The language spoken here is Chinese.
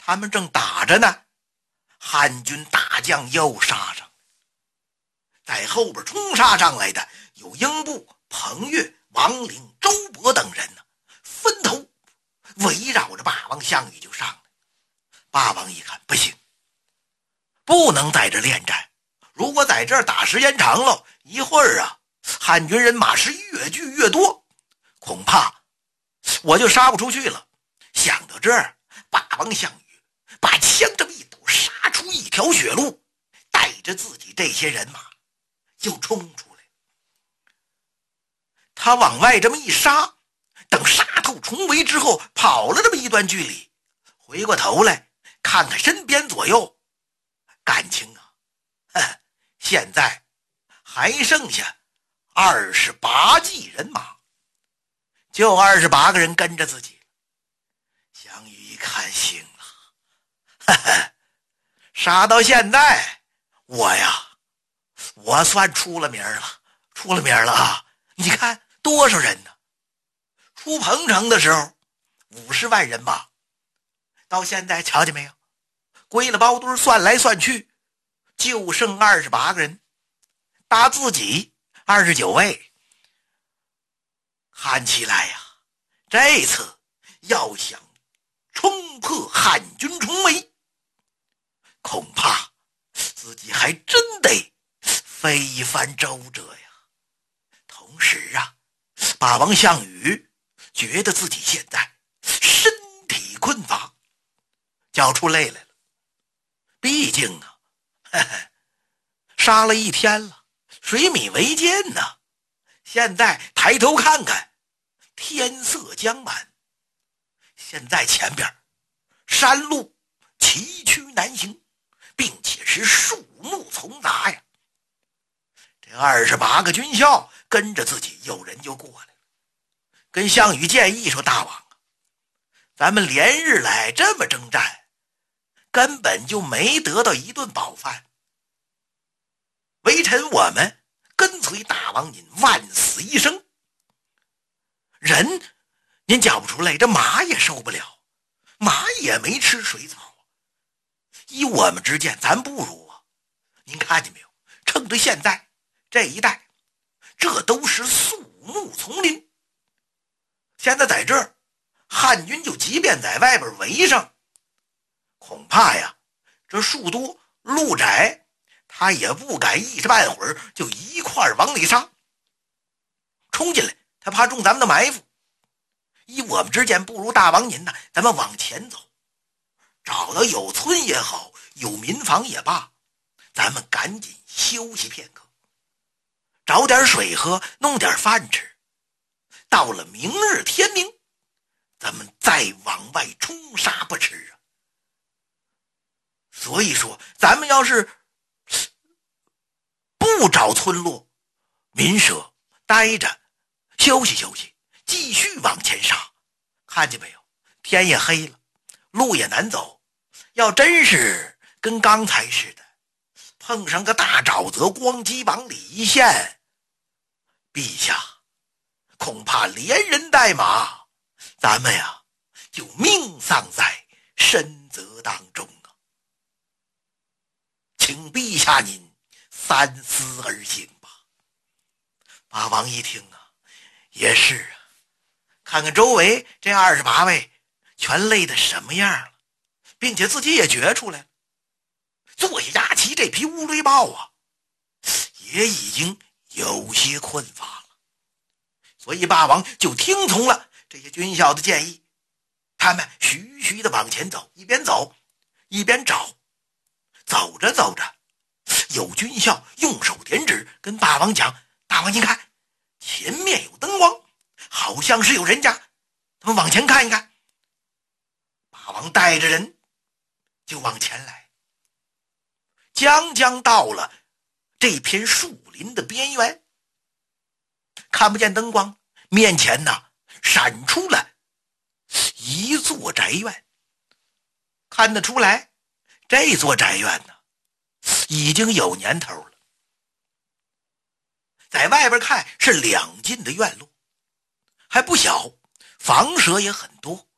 他们正打着呢，汉军大将又杀上，在后边冲杀上来的有英布、彭越、王陵、周勃等人呢，分头围绕着霸王项羽就上来。霸王一看不行，不能在这恋战，如果在这儿打时间长了，一会儿啊汉军人马是越聚越多，恐怕我就杀不出去了。想到这儿，霸王项羽把枪这么一抖，杀出一条血路，带着自己这些人马就冲出来。他往外这么一杀，等杀透重围之后，跑了这么一段距离，回过头来看看身边左右，感情啊，现在还剩下28骑人马，就28个人跟着自己。项羽一看行了，杀到现在我算出了名了啊！你看多少人呢？出彭城的时候50万人马，到现在瞧见没有，归了包堆算来算去就剩28个人，打自己29位。看起来呀，这次要想冲破汉军重围，恐怕自己还真得费一番周折呀。同时啊，霸王项羽觉得自己现在身体困乏，叫出泪来了。毕竟啊，杀了一天了，水米为艰呢。现在抬头看看，天色将晚，现在前边山路崎岖难行，并且是树木丛杂呀。这28个军校跟着自己，有人就过来了，跟项羽建议说：大王啊，咱们连日来这么征战，根本就没得到一顿饱饭，微臣我们跟随大王您万死一生，人您叫不出来，这马也受不了，马也没吃水草啊。依我们之见，咱不如啊，您看见没有，趁着现在这一带这都是肃穆丛林，现在在这儿汉军就即便在外边围上，恐怕呀这树多路窄，他也不敢一时半会儿就一块往里杀，冲进来他怕中咱们的埋伏。依我们之见，不如大王您呢，咱们往前走，找到有村也好，有民房也罢，咱们赶紧休息片刻，找点水喝，弄点饭吃，到了明日天明，咱们再往外冲杀不迟啊。所以说咱们要是不找村落民舍待着休息休息，继续往前杀，看见没有，天也黑了，路也难走，要真是跟刚才似的碰上个大沼泽，光机往里一陷，陛下恐怕连人带马咱们呀就命丧在深泽当中啊。请陛下您三思而行吧。霸王一听啊，也是啊，看看周围这28位全累得什么样了，并且自己也觉出来了，坐下压旗这匹乌雷豹啊也已经有些困乏了。所以霸王就听从了这些军校的建议，他们徐徐的往前走，一边走一边找。走着走着，有军校用手点指跟霸王讲：大王您看前面有灯光，好像是有人家，咱们往前看一看。霸王带着人就往前来，将到了这片树林的边缘，看不见灯光，面前呢闪出了一座宅院。看得出来这座宅院呢已经有年头了，在外边看是2进的院落，还不小，房舍也很多。